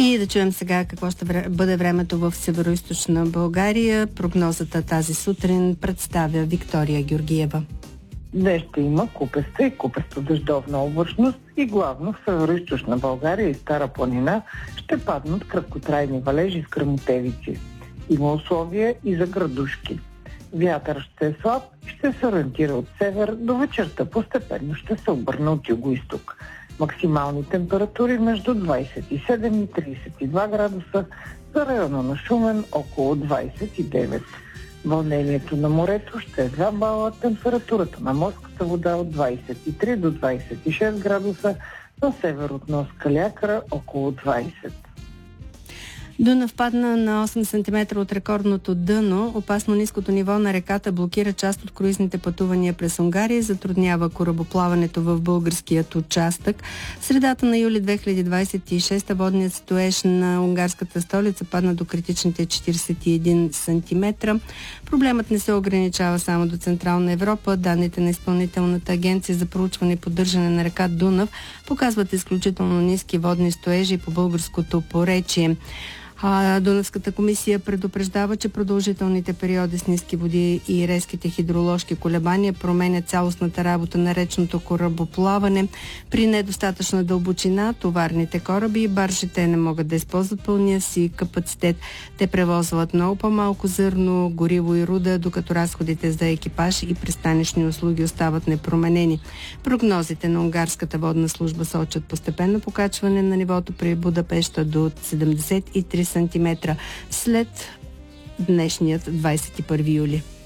И да чуем сега какво ще бъде времето в североизточна България. Прогнозата тази сутрин представя Виктория Георгиева. Днес ще има купеста и купесто-дъждовна облачност и главно в североизточна България и Стара планина ще паднат краткотрайни валежи с гръмотевици. Има условия и за градушки. Вятър ще е слаб и ще се ориентира от север, до вечерта постепенно ще се обърне от юго-изток. Максимални температури между 27 и 32 градуса, за района на Шумен около 29. Вълнението на морето ще е 2 бала, температурата на морската вода от 23 до 26 градуса, на север от нос Калиакра около 20. Дунав падна на 8 см от рекордното дъно. Опасно ниското ниво на реката блокира част от круизните пътувания през Унгария и затруднява корабоплаването в българският участък. В средата на юли 2026 водният строеж на унгарската столица падна до критичните 41 см. Проблемът не се ограничава само до Централна Европа. Данните на Изпълнителната агенция за проучване и поддържане на река Дунав показват изключително ниски водни строежи по българското поречие. Дунавската комисия предупреждава, че продължителните периоди с ниски води и резките хидроложки колебания променят цялостната работа на речното корабоплаване. При недостатъчна дълбочина товарните кораби и баржите не могат да използват пълния си капацитет. Те превозват много по-малко зърно, гориво и руда, докато разходите за екипаж и пристанищни услуги остават непроменени. Прогнозите на унгарската водна служба сочат постепенно покачване на нивото при Будапеща до 73 см след днешният 21 юли.